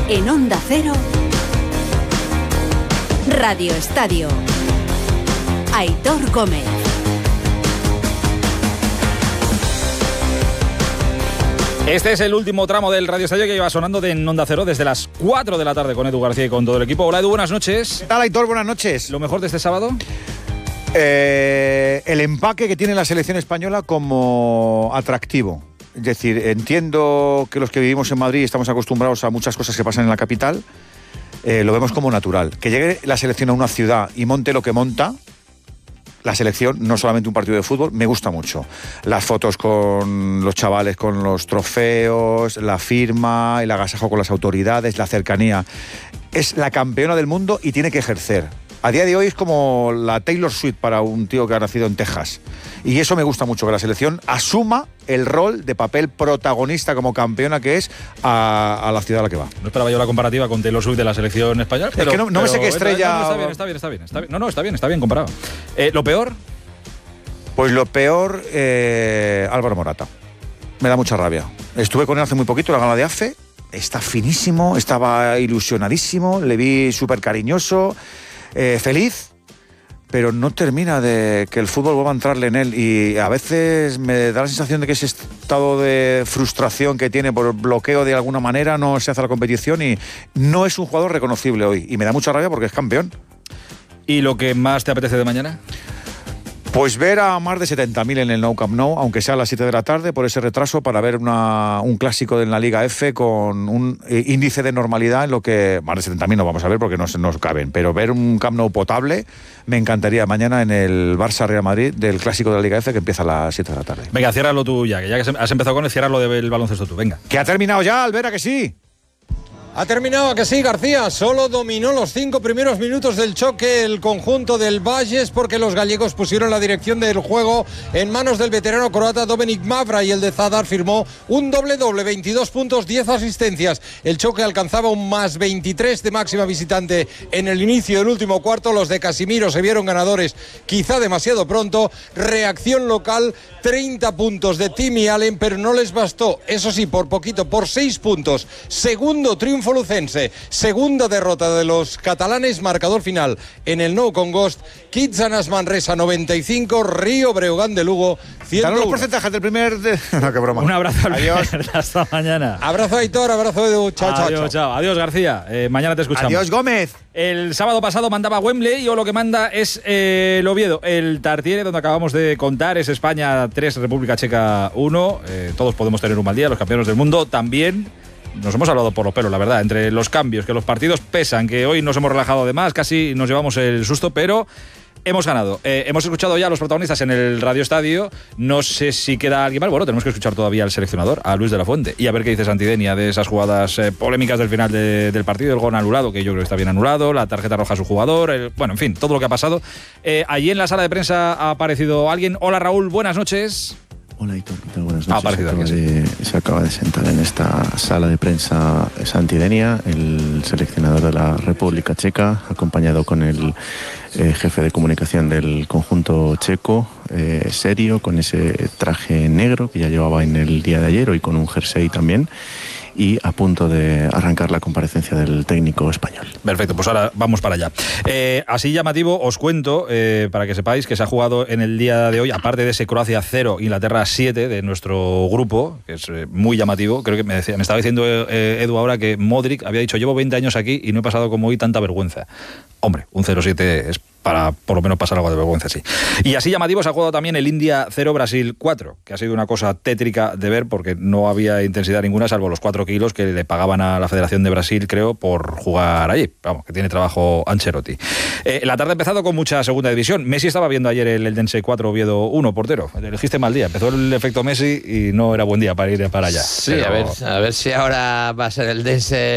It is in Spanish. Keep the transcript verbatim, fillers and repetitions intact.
En Onda Cero, Radio Estadio. Aitor Gómez. Este es el último tramo del Radio Estadio que lleva sonando de en Onda Cero desde las cuatro de la tarde con Edu García y con todo el equipo. Hola Edu, buenas noches. ¿Qué tal, Aitor? Buenas noches. ¿Lo mejor de este sábado? Eh, el empaque que tiene la selección española como atractivo. Es decir, entiendo que los que vivimos en Madrid estamos acostumbrados a muchas cosas que pasan en la capital. Eh, lo vemos como natural. Que llegue la selección a una ciudad y monte lo que monta, la selección, no solamente un partido de fútbol, me gusta mucho. Las fotos con los chavales, con los trofeos, la firma, el agasajo con las autoridades, la cercanía. Es la campeona del mundo y tiene que ejercer. A día de hoy es como la Taylor Swift para un tío que ha nacido en Texas. Y eso me gusta mucho, que la selección asuma el rol de papel protagonista como campeona que es a, a la ciudad a la que va. No esperaba yo la comparativa con Taylor Swift de la selección española. Pero, es que no, no me sé qué estrella... No, no, está bien, está bien, está bien, está bien. No, no, está bien, está bien comparado. Eh, ¿Lo peor? Pues lo peor, eh, Álvaro Morata. Me da mucha rabia. Estuve con él hace muy poquito, la gala de A F E. Está finísimo, estaba ilusionadísimo, le vi súper cariñoso, eh, feliz, pero no termina de que el fútbol vuelva a entrarle en él. Y a veces me da la sensación de que ese estado de frustración que tiene por bloqueo de alguna manera no se hace la competición y no es un jugador reconocible hoy. Y me da mucha rabia porque es campeón. ¿Y lo que más te apetece de mañana? Pues ver a más de setenta mil en el Nou Camp Nou, aunque sea a las siete de la tarde, por ese retraso, para ver una, un clásico en la Liga F con un eh, índice de normalidad en lo que... Más de setenta mil no vamos a ver porque no se nos caben, pero ver un Camp Nou potable me encantaría mañana en el Barça-Real Madrid del clásico de la Liga F que empieza a las siete de la tarde. Venga, ciérralo tú ya, que ya que has empezado con el ciérralo del baloncesto tú, venga. Que ha terminado ya, Albera, que sí. Ha terminado, que sí, García. Solo dominó los cinco primeros minutos del choque el conjunto del Valles porque los gallegos pusieron la dirección del juego en manos del veterano croata Dominik Mavra y el de Zadar firmó un doble-doble, veintidós puntos, diez asistencias. El choque alcanzaba un más veintitrés de máxima visitante en el inicio del último cuarto. Los de Casimiro se vieron ganadores quizá demasiado pronto. Reacción local, treinta puntos de Timmy Allen, pero no les bastó. Eso sí, por poquito, por seis puntos. Segundo triunfo lucense, segunda derrota de los catalanes, marcador final en el Nou Congost. Kitsanas Manresa noventa y cinco, Río Breogán de Lugo ciento uno. Los porcentajes del primer... De... No, qué broma. Un abrazo. Adiós. Hasta mañana. Abrazo Aitor, abrazo Edu. Chao, chao, Adiós, chao. chao. Adiós, García. Eh, mañana te escuchamos. Adiós, Gómez. El sábado pasado mandaba Wembley y hoy lo que manda es eh, el Oviedo. El Tartiere, donde acabamos de contar, es España tres, República Checa uno. Eh, todos podemos tener un mal día, los campeones del mundo también. Nos hemos hablado por los pelos, la verdad, entre los cambios, que los partidos pesan, que hoy nos hemos relajado de más, casi nos llevamos el susto, pero hemos ganado. Eh, hemos escuchado ya a los protagonistas en el Radio Estadio. No sé si queda alguien más. Bueno, tenemos que escuchar todavía al seleccionador, a Luis de la Fuente, y a ver qué dice Santidenia de esas jugadas eh, polémicas del final de, del partido, el gol anulado, que yo creo que está bien anulado, la tarjeta roja a su jugador, el, bueno, en fin, todo lo que ha pasado. Eh, allí en la sala de prensa ha aparecido alguien. Hola, Raúl, buenas noches. Hola, Aitor, ¿qué tal? Buenas Ah, noches. se, acaba aquí, de, se acaba de sentar en esta sala de prensa Santidenia, el seleccionador de la República Checa, acompañado con el eh, jefe de comunicación del conjunto checo, eh, serio, con ese traje negro que ya llevaba en el día de ayer, hoy con un jersey también, y a punto de arrancar la comparecencia del técnico español. Perfecto, pues ahora vamos para allá. Eh, así llamativo, os cuento, eh, para que sepáis que se ha jugado en el día de hoy, aparte de ese Croacia cero, Inglaterra siete de nuestro grupo, que es eh, muy llamativo. Creo que me, decía, me estaba diciendo eh, Edu ahora que Modric había dicho, llevo veinte años aquí y no he pasado como hoy tanta vergüenza. Hombre, un cero siete es para por lo menos pasar algo de vergüenza, sí. Y así llamativo se ha jugado también el India cero Brasil cuatro, que ha sido una cosa tétrica de ver porque no había intensidad ninguna, salvo los cuatro kilos que le pagaban a la Federación de Brasil, creo, por jugar allí. Vamos, que tiene trabajo Ancelotti. Eh, la tarde ha empezado con mucha segunda división. Messi estaba viendo ayer el Eldense cuatro, Oviedo uno, portero. Elegiste mal día. Empezó el efecto Messi y no era buen día para ir para allá. Sí, Pero... a ver, a ver si ahora va a ser el Eldense